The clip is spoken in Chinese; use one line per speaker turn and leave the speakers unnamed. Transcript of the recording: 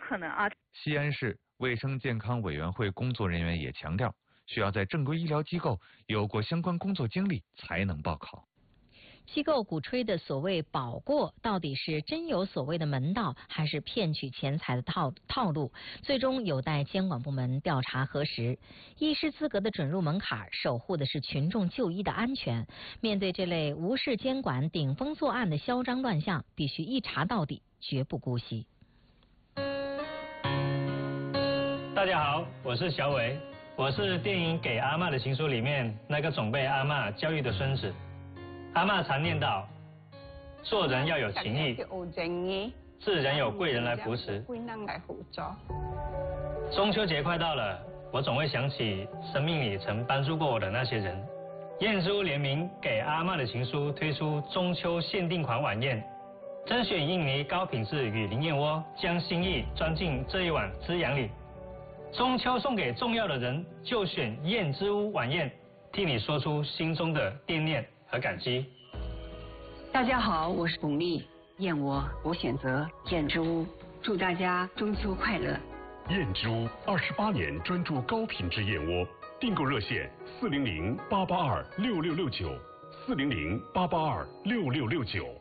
可能啊。
西安市卫生健康委员会工作人员也强调，需要在正规医疗机构有过相关工作经历才能报考。
机构鼓吹的所谓保过，到底是真有所谓的门道，还是骗取钱财的套路？最终有待监管部门调查核实。医师资格的准入门槛，守护的是群众就医的安全。面对这类无视监管、顶风作案的嚣张乱象，必须一查到底，绝不姑息。
大家好，我是小伟，我是电影《给阿嬷的情书》里面那个总被阿嬷教育的孙子。阿嬷常念叨，做人要有情义，自然有贵人来扶持。中秋节快到了，我总会想起生命里曾帮助过我的那些人。燕之屋联名《给阿嬷的情书》推出中秋限定款晚宴，甄选印尼高品质雨林燕窝，将心意装进这一碗滋养里。中秋送给重要的人，就选燕之屋晚宴，替你说出心中的惦念和感激。
大家好，我是巩俐，燕窝我选择燕之屋，祝大家中秋快乐。
燕之屋28年专注高品质燕窝，订购热线400-882-6669，400-882-6669。